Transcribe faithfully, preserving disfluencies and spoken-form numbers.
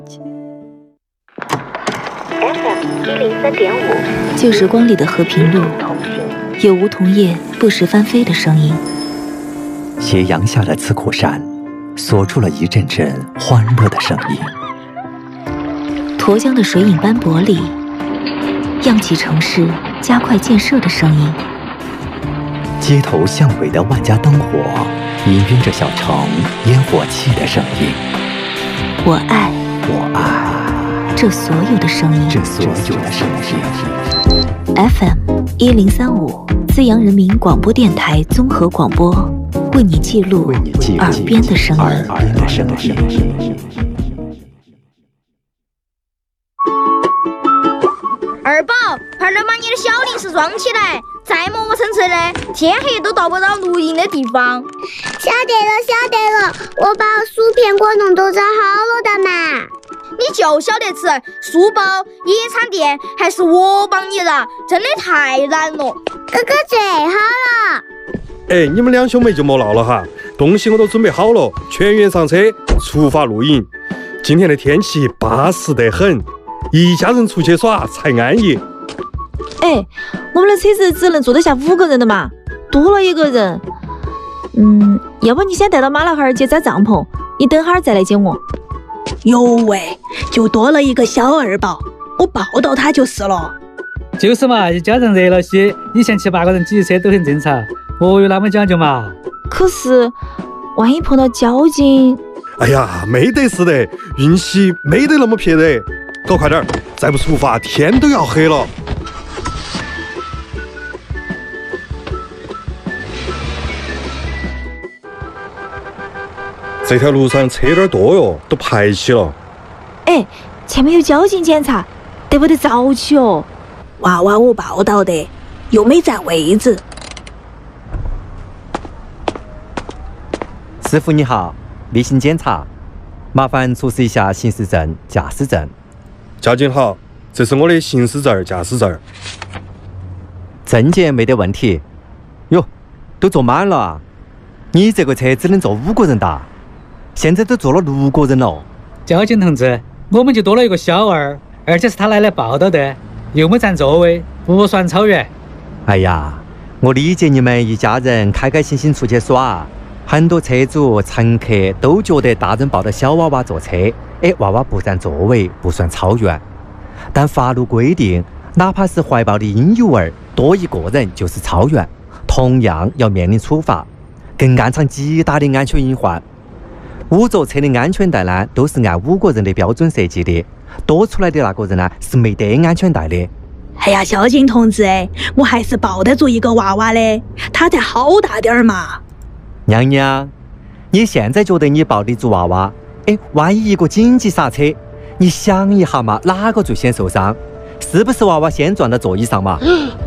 F M 一零三点五， 旧时光里的和平路，有梧桐叶不时翻飞的声音。 斜阳下的刺cổ山，锁住了一阵阵欢乐的声音。 沱江的水影斑驳里，漾起城市加快建设的声音。 街头巷尾的万家灯火，氤氲着小城烟火气的声音。 我爱， 我爱这所有的声音， 这所有的声音。 F M 一零三五，资阳人民广播电台综合广播，为你记录耳边的声音。 耳边的声音。 二宝，快点把你的小零食装起来，再磨磨蹭蹭的，天黑都到不到录音的地方。 晓得了，晓得了，我把薯片果冻都做好了的嘛。 你就晓得吃书包、野餐垫，还是我帮你的，真的太难了。 哥哥最好了。 哎，你们两兄妹就莫闹了哈，东西我都准备好了，全员上车，出发露营。今天的天气巴适得很，一家人出去耍才安逸。 哎，我们的车子只能坐得下五个人的嘛，多了一个人，嗯，要不你先带到马老汉儿去扎帐篷，你等会儿再来接我。 哟喂，就多了一个小二宝，我抱到他就是了。 就是嘛，一家人热闹些，以前七八个人挤车都很正常，莫有那么讲究嘛。 可是万一碰到交警…… 哎呀，没得事的，运气没得那么撇的，搞快点，再不出发天都要黑了。这条路上车有点多哟，都排起了。 哎，前面有交警检查，得不得早起哦？ 娃娃我报道的，又没占位置。 师傅你好，例行检查，麻烦出示一下行驶证、驾驶证。 交警好，这是我的行驶证、驾驶证。 证件没得问题。哟，都坐满了啊！你这个车只能坐五个人的，现在都坐了六个人了。 交警同志，我们就多了一个小二，而且是他来来报道的，又没占座位，不算超员。 哎呀，我理解你们一家人开开心心出去耍，很多车主乘客都觉得大人抱着小娃娃坐车，哎，娃娃不占座位不算超员。但法律规定，哪怕是怀抱的婴幼儿多一个人就是超员，同样要面临处罚，更暗藏极大的安全隐患。五座车的安全带呢，都是按五个人的标准设计的，多出来的那个人呢是没得安全带的。 哎呀，交警同志，我还是抱得住一个娃娃的，他才好大点儿嘛。 娘娘，你现在觉得你抱得住娃娃？哎，万一一个紧急刹车，你想一下嘛，哪个最先受伤？是不是娃娃先撞到座椅上嘛？